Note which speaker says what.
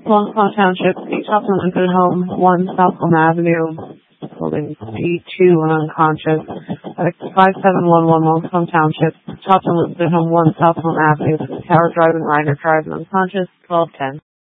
Speaker 1: Longpond Township, 8 Thompson Lincoln Home, 1 South Elm Avenue, building B2 unconscious, at 5711 Longpond Township, Thompson Lincoln Home, 1 South Elm Avenue, Tower Drive and Reiner Drive unconscious, 1210.